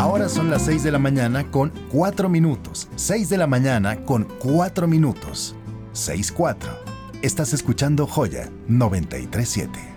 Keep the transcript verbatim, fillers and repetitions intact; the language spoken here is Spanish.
Ahora son las seis de la mañana con cuatro minutos. seis de la mañana con cuatro minutos. seis cuatro. Estás escuchando Joya noventa y tres punto siete.